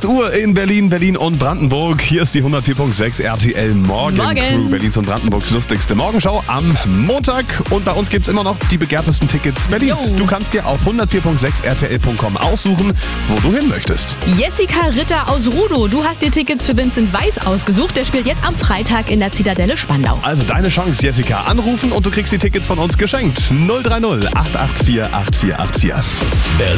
8 Uhr in Berlin, Berlin und Brandenburg. Hier ist die 104.6 RTL Morgen-Crew. Berlins und Brandenburgs lustigste Morgenshow am Montag. Und bei uns gibt's immer noch die begehrtesten Tickets Berlins. Du kannst dir auf 104.6 RTL.com aussuchen, wo du hin möchtest. Jessica Ritter aus Rudow, du hast dir Tickets für Vincent Weiss ausgesucht. Der spielt jetzt am Freitag in der Zitadelle Spandau. Also deine Chance, Jessica, anrufen und du kriegst die Tickets von uns geschenkt. 030 884 8484.